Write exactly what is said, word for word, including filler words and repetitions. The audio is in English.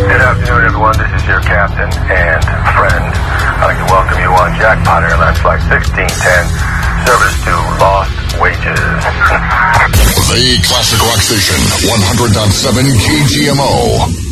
Good afternoon, everyone. This is your captain and friend. I'd like to welcome you on Jackpot Airlines Flight sixteen ten, service to Lost Wages. The Classic Rock Station, one hundred point seven K G M O.